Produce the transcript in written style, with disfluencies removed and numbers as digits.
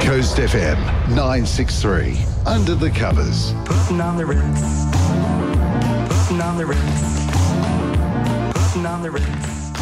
Coast FM 963. Under the covers. Putting on the Ritz. Putting on the Ritz. Putting on the Ritz.